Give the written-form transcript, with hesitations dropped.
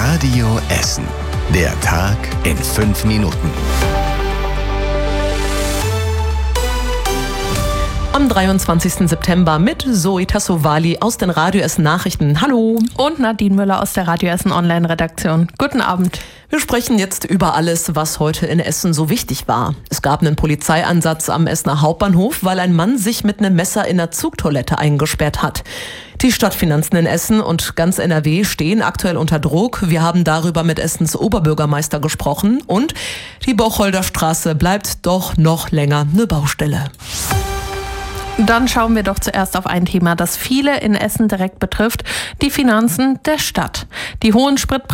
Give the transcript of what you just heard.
Radio Essen. Der Tag in 5 Minuten. Am 23. September mit Zoe Tassovali aus den Radio Essen Nachrichten. Hallo. Und Nadine Müller aus der Radio Essen Online-Redaktion. Guten Abend. Wir sprechen jetzt über alles, was heute in Essen so wichtig war. Es gab einen Polizeieinsatz am Essener Hauptbahnhof, weil ein Mann sich mit einem Messer in der Zugtoilette eingesperrt hat. Die Stadtfinanzen in Essen und ganz NRW stehen aktuell unter Druck. Wir haben darüber mit Essens Oberbürgermeister gesprochen und die Bocholderstraße bleibt doch noch länger eine Baustelle. Dann schauen wir doch zuerst auf ein Thema, das viele in Essen direkt betrifft: die Finanzen der Stadt. Die hohen Spritpreise